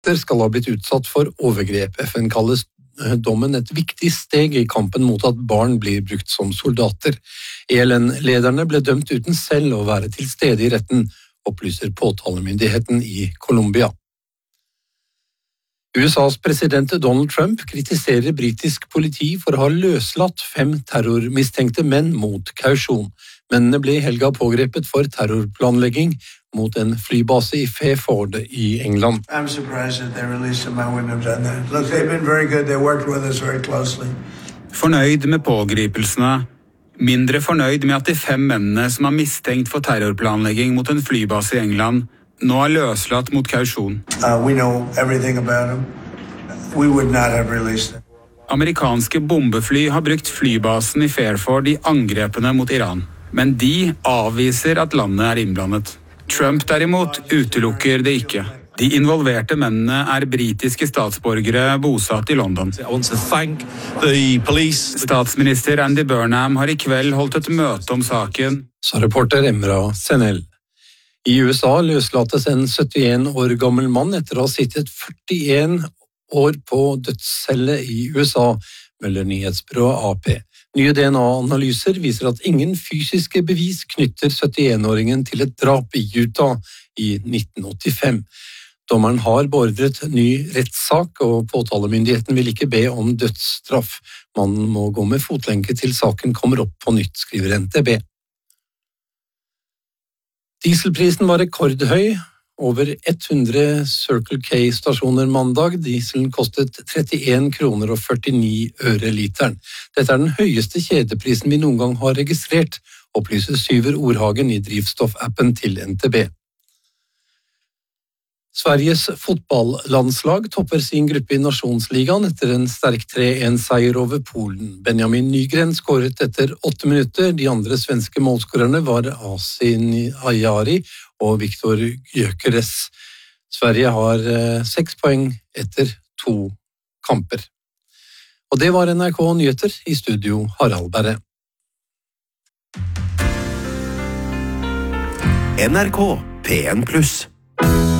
skal ha blitt utsatt for overgrep. FN kalles dommen et viktig steg i kampen mot at barn blir brukt som soldater. ELN-lederne ble dømt uten selv å være til stede i retten, opplyser påtalemyndigheten i Colombia. USAs president Donald Trump kritiserer britisk politi for å ha løslatt 5 terrormistenkte menn mot kausjon. Mennene ble i helga pågrepet for terrorplanlegging mot en flybase i Fairford i England. I'm surprised that they released them. I wouldn't have done that. Look, they've been very good. They worked with us very closely. Fornøyd med pågripelsene, mindre fornøyd med at de 5 mennene som er mistenkt for terrorplanlegging mot en flybase i England, nå er løslatt mot kausjon. We know everything about them. We would not have released them. Amerikanske bombefly har brukt flybasen i Fairford i angrepene mot Iran, men de avviser at landet er innblandet. Trump derimot utelukker det ikke. De involverte mennene er britiske statsborgere bosatt i London. Statsminister Andy Burnham har i kveld holdt et møte om saken. Sa reporter Emra Senel. I USA løslates en 71 år gammel mann etter å ha sittet 41 år på dødscelle i USA, melder nyhetsbyrået AP. Nye DNA-analyser viser at ingen fysiske bevis knytter 71-åringen til et drap i Utah i 1985. Dommeren har beordret ny rettssak, og påtalemyndigheten vil ikke be om dødsstraff. Mannen må gå med fotlenke til saken kommer opp på nytt, skriver NTB. Dieselprisen var rekordhøy, over 100 Circle K-stasjoner mandag. Dieselen kostet 31 kroner og 49 øre literen. Dette er den høyeste kjedeprisen vi noen gang har registrert, opplyser Syver Orhagen i drivstoffappen til NTB. Sveriges fotballandslag topper sin gruppe i Nasjonsligaen etter en sterk 3-1-seier over Polen. Benjamin Nygren skåret etter 8 minutter. De andre svenske målskårerne var Asin Ayari og Viktor Gyökeres. Sverige har 6 poeng etter 2 kamper. Og det var NRK Nyheter, i studio Harald Berre. NRK P1+.